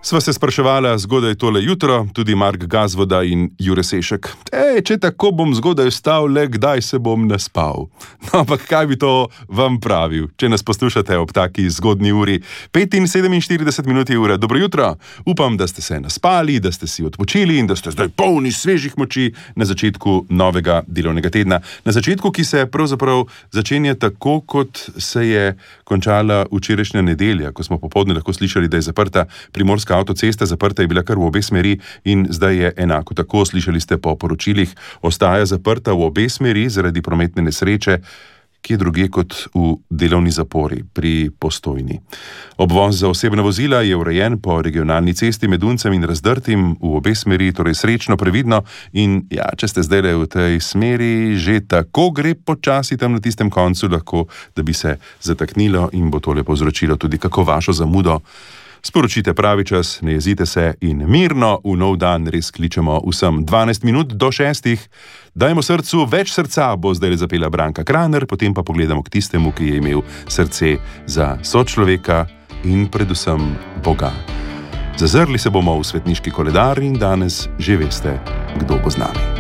Sva se spraševala zgodaj tole jutro, tudi Mark Gazvoda in Jure Sešek. Če tako bom zgodaj vstal, le kdaj se bom naspal? No, ampak kaj bi to vam pravil, če nas poslušate ob taki zgodni uri? 5:47 minut je ura. Dobro jutro. Upam, da ste se naspali, da ste si odpočili in da ste zdaj polni svežih moči na začetku novega delovnega tedna. Na začetku, ki se pravzaprav začenja tako, kot se je končala včerajšnja nedelja, ko smo popoldne lahko slišali, da je zaprta Primorska avtocesta, zaprta je bila kar v obe smeri in zdaj je enako tako, slišali ste po poročilih, ostaja zaprta v obe smeri zaradi prometne nesreče, ki je drugje kot v delovni zapori pri Postojni. Obvoz za osebna vozila je urejen po regionalni cesti med Uncem in Razdrtim v obe smeri, torej srečno, previdno in ja, če ste zdaj v tej smeri, že tako gre počasi tam na tistem koncu lahko, da bi se zataknilo in bo tole povzročilo tudi kako vašo zamudo. Sporočite pravi čas, ne jezite se in mirno v nov dan res kličemo vsem 12 minut do 6. Dajmo srcu več srca, bo zdaj zapela Branka Kraner, potem pa pogledamo k tistemu, ki je imel srce za sočloveka in predvsem Boga. Zazrli se bomo v svetniški koledar in danes že veste, kdo bo z nami.